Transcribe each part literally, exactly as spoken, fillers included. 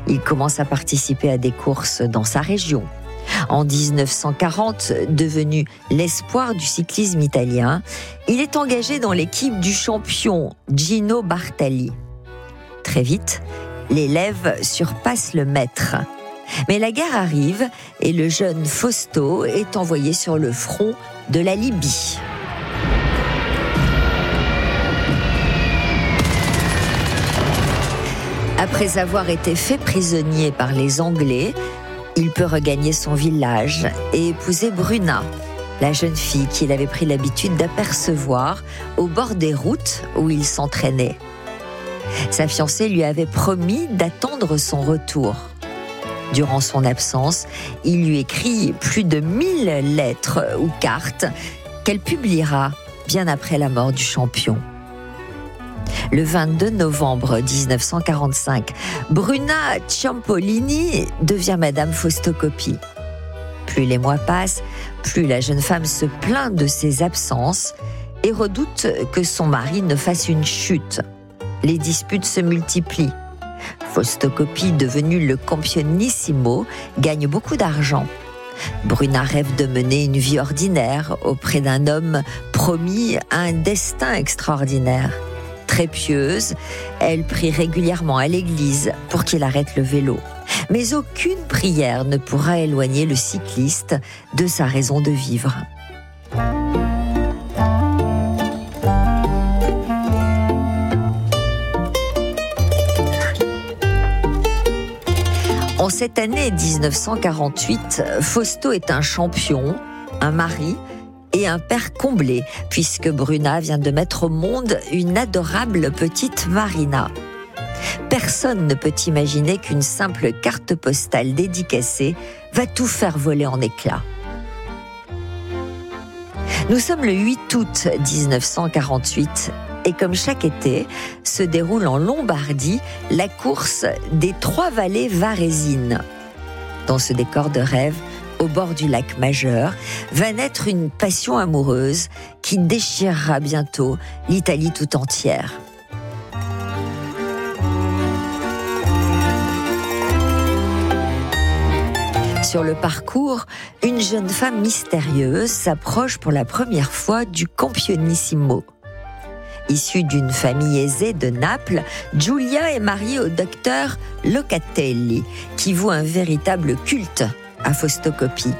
Il commence à participer à des courses dans sa région. En dix-neuf cent quarante, devenu l'espoir du cyclisme italien, il est engagé dans l'équipe du champion Gino Bartali. Très vite, l'élève surpasse le maître. Mais la guerre arrive et le jeune Fausto est envoyé sur le front de la Libye. Après avoir été fait prisonnier par les Anglais, il peut regagner son village et épouser Bruna, la jeune fille qu'il avait pris l'habitude d'apercevoir au bord des routes où il s'entraînait. Sa fiancée lui avait promis d'attendre son retour. Durant son absence, il lui écrit plus de mille lettres ou cartes qu'elle publiera bien après la mort du champion. Le vingt-deux novembre dix-neuf cent quarante-cinq, Bruna Ciampolini devient Madame Fausto Coppi. Plus les mois passent, plus la jeune femme se plaint de ses absences et redoute que son mari ne fasse une chute. Les disputes se multiplient. Fausto Coppi, devenu le campionissimo, gagne beaucoup d'argent. Bruna rêve de mener une vie ordinaire auprès d'un homme promis à un destin extraordinaire. Très pieuse, elle prie régulièrement à l'église pour qu'il arrête le vélo. Mais aucune prière ne pourra éloigner le cycliste de sa raison de vivre. En cette année dix-neuf cent quarante-huit, Fausto est un champion, un mari et un père comblé, puisque Bruna vient de mettre au monde une adorable petite Marina. Personne ne peut imaginer qu'une simple carte postale dédicacée va tout faire voler en éclats. Nous sommes le huit août dix-neuf cent quarante-huit et comme chaque été, se déroule en Lombardie la course des Trois Vallées Varésines. Dans ce décor de rêve, au bord du lac Majeur, va naître une passion amoureuse qui déchirera bientôt l'Italie tout entière. Sur le parcours, une jeune femme mystérieuse s'approche pour la première fois du campionissimo. Issue d'une famille aisée de Naples, Giulia est mariée au docteur Locatelli, qui voue un véritable culte à Fausto Coppi.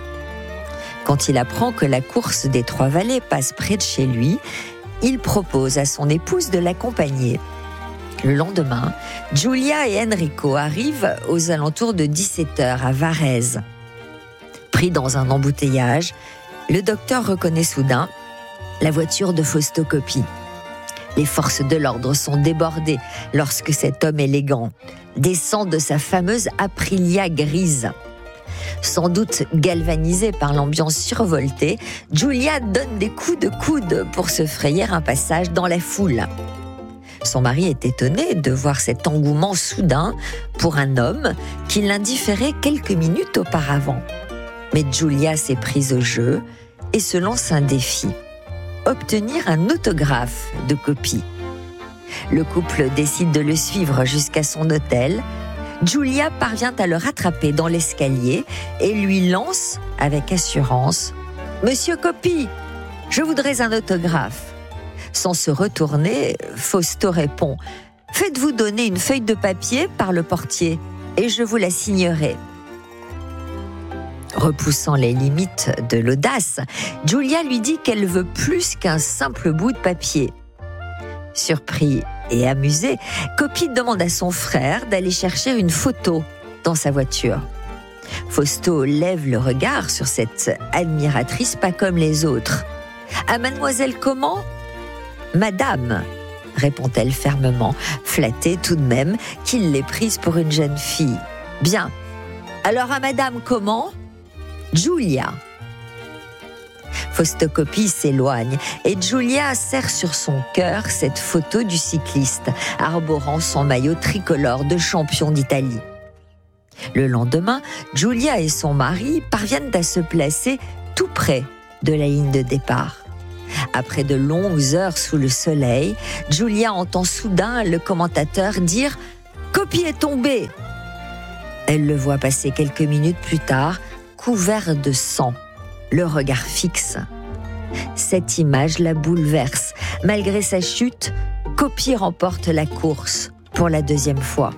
Quand il apprend que la course des Trois-Vallées passe près de chez lui, il propose à son épouse de l'accompagner. Le lendemain, Giulia et Enrico arrivent aux alentours de dix-sept heures à Varèse. Pris dans un embouteillage, le docteur reconnaît soudain la voiture de Fausto Coppi. Les forces de l'ordre sont débordées lorsque cet homme élégant descend de sa fameuse Aprilia grise. Sans doute galvanisée par l'ambiance survoltée, Giulia donne des coups de coude pour se frayer un passage dans la foule. Son mari est étonné de voir cet engouement soudain pour un homme qui l'indifférait quelques minutes auparavant. Mais Giulia s'est prise au jeu et se lance un défi. Obtenir un autographe de Coppi. Le couple décide de le suivre jusqu'à son hôtel. Giulia parvient à le rattraper dans l'escalier et lui lance avec assurance « Monsieur Coppi, je voudrais un autographe ». Sans se retourner, Fausto répond « Faites-vous donner une feuille de papier par le portier et je vous la signerai ». Repoussant les limites de l'audace, Giulia lui dit qu'elle veut plus qu'un simple bout de papier. Surpris et amusé, Coppi demande à son frère d'aller chercher une photo dans sa voiture. Fausto lève le regard sur cette admiratrice pas comme les autres. « À mademoiselle comment ? » ?»« Madame », répond-elle fermement, flattée tout de même qu'il l'ait prise pour une jeune fille. « Bien. Alors à madame comment ? » Giulia. Fausto Coppi s'éloigne et Giulia serre sur son cœur cette photo du cycliste, arborant son maillot tricolore de champion d'Italie. Le lendemain, Giulia et son mari parviennent à se placer tout près de la ligne de départ. Après de longues heures sous le soleil, Giulia entend soudain le commentateur dire « Coppi est tombé !» Elle le voit passer quelques minutes plus tard, couvert de sang, le regard fixe. Cette image la bouleverse. Malgré sa chute, Coppi remporte la course pour la deuxième fois.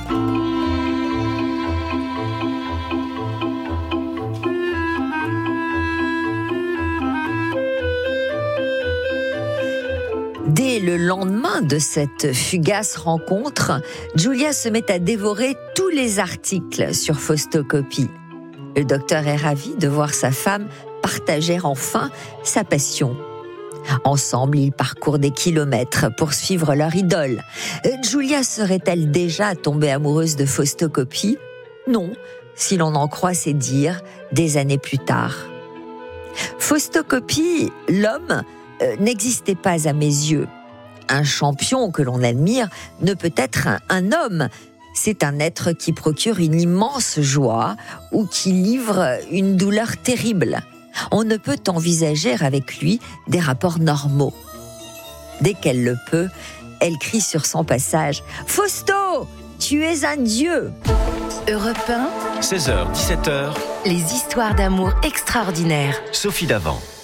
Dès le lendemain de cette fugace rencontre, Giulia se met à dévorer tous les articles sur Fausto Coppi. Le docteur est ravi de voir sa femme partager enfin sa passion. Ensemble, ils parcourent des kilomètres pour suivre leur idole. Giulia serait-elle déjà tombée amoureuse de Fausto Coppi ? Non, si l'on en croit ses dires des années plus tard. Fausto Coppi, l'homme, euh, n'existait pas à mes yeux. Un champion que l'on admire ne peut être un, un homme. C'est un être qui procure une immense joie ou qui livre une douleur terrible. On ne peut envisager avec lui des rapports normaux. Dès qu'elle le peut, elle crie sur son passage « Fausto, tu es un dieu !» Europe un, seize heures dix-sept heures, les histoires d'amour extraordinaires. Sophie Davant.